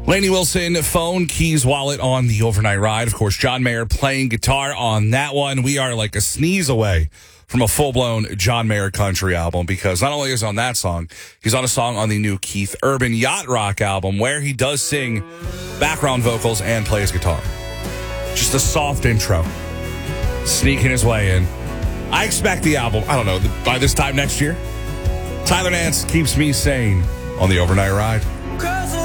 Lainey Wilson, phone, keys, wallet on the overnight ride. Of course, John Mayer playing guitar on that one. We are like a sneeze away from a full-blown John Mayer country album, because not only is on that song, he's on a song on the new Keith Urban Yacht Rock album where he does sing background vocals and plays guitar. Just a soft intro, sneaking his way in. I expect the album, I don't know, by this time next year. Tyler Nance keeps me sane on the overnight ride.